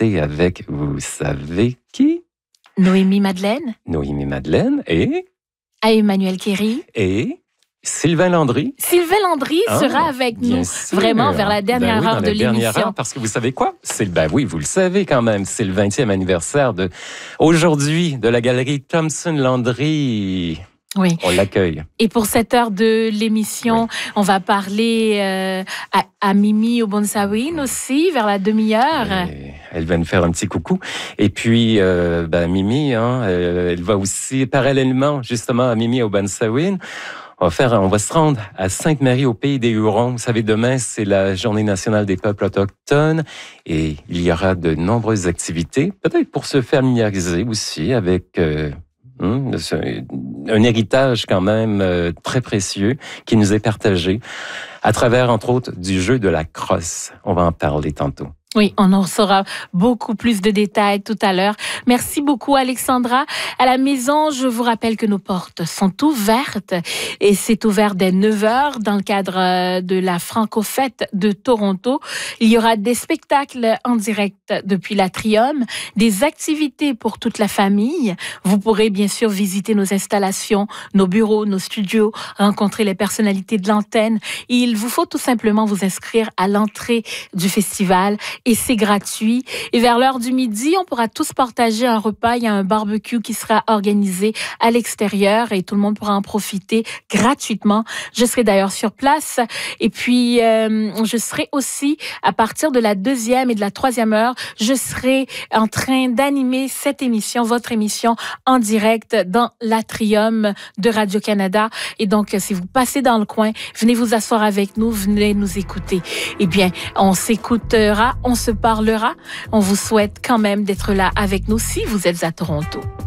chanter avec, vous savez qui? Noémie Madeleine. Noémie Madeleine et Emmanuel Kéry. Et Sylvain Landry. Sylvain Landry sera avec nous, sûr. Vraiment vers la dernière heure de l'émission. Parce que vous savez quoi? Oui, vous le savez quand même, c'est le 20e anniversaire aujourd'hui de la galerie Thompson Landry. Oui. On l'accueille. Et pour cette heure de l'émission, on va parler à Mimi Obonsawin aussi, vers la demi-heure. Elle va nous faire un petit coucou. Et puis, Mimi, elle va aussi, parallèlement, justement, à Mimi Obonsawin, on va se rendre à Sainte-Marie, au pays des Hurons. Vous savez, demain, c'est la Journée nationale des peuples autochtones et il y aura de nombreuses activités, peut-être pour se familiariser aussi avec un héritage quand même très précieux qui nous est partagé à travers, entre autres, du jeu de la crosse. On va en parler tantôt. Oui, on en saura beaucoup plus de détails tout à l'heure. Merci beaucoup, Alexandra. À la maison, je vous rappelle que nos portes sont ouvertes et c'est ouvert dès 9h dans le cadre de la Franco-Fête de Toronto. Il y aura des spectacles en direct depuis l'Atrium, des activités pour toute la famille. Vous pourrez bien sûr visiter nos installations, nos bureaux, nos studios, rencontrer les personnalités de l'antenne. Il vous faut tout simplement vous inscrire à l'entrée du festival. Et c'est gratuit. Et vers l'heure du midi, on pourra tous partager un repas. Il y a un barbecue qui sera organisé à l'extérieur et tout le monde pourra en profiter gratuitement. Je serai d'ailleurs sur place. Et puis, je serai aussi, à partir de la 2e et de la 3e heure, je serai en train d'animer cette émission, votre émission, en direct dans l'Atrium de Radio-Canada. Et donc, si vous passez dans le coin, venez vous asseoir avec nous, venez nous écouter. Eh bien, on s'écoutera, on se parlera. On vous souhaite quand même d'être là avec nous si vous êtes à Toronto.